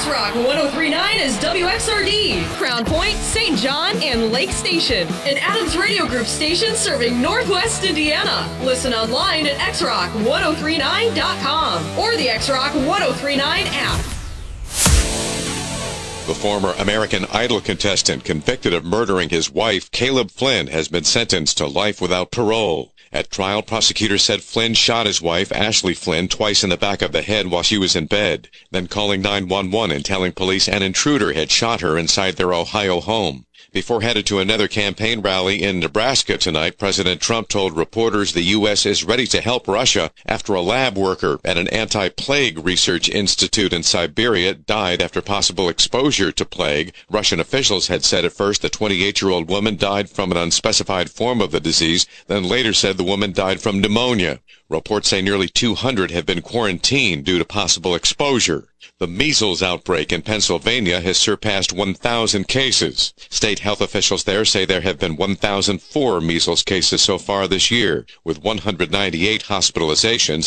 X-Rock 103.9 is WXRD, Crown Point, St. John, and Lake Station. An Adams Radio Group station serving Northwest Indiana. Listen online at xrock1039.com or the X-Rock 1039 app. The former American Idol contestant convicted of murdering his wife, Caleb Flynn, has been sentenced to life without parole. At trial, prosecutors said Flynn shot his wife, Ashley Flynn, twice in the back of the head while she was in bed, then calling 911 and telling police an intruder had shot her inside their Ohio home. Before headed to another campaign rally in Nebraska tonight, President Trump told reporters the U.S. is ready to help Russia after a lab worker at an anti-plague research institute in Siberia died after possible exposure to plague. Russian officials had said at first the 28-year-old woman died from an unspecified form of the disease, then later said the woman died from pneumonia. Reports say nearly 200 have been quarantined due to possible exposure. The measles outbreak in Pennsylvania has surpassed 1,000 cases. State health officials there say there have been 1,004 measles cases so far this year, with 198 hospitalizations